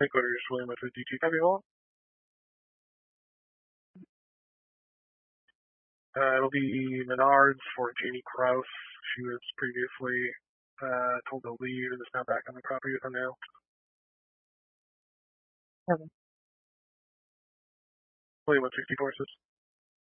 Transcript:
Headquarters, William with DT. Copy all. It'll be Menards for Janie Kraus. She was previously told to leave and is now back on the property with them now. Okay. William with 64 says.